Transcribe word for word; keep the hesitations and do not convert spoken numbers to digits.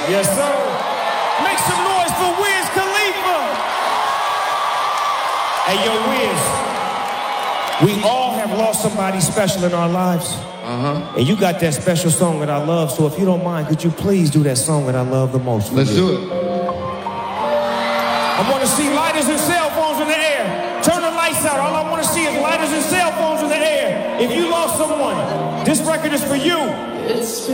Yes, sir. Make some noise for Wiz Khalifa. Hey, yo, Wiz. We all have lost somebody special in our lives. Uh-huh. And you got that special song that I love, so if you don't mind, could you please do that song that I love the most? Let's you? do it. I want to see lighters and cell phones in the air. Turn the lights out. All I want to see is lighters and cell phones in the air. If you lost someone, this record is for you. It's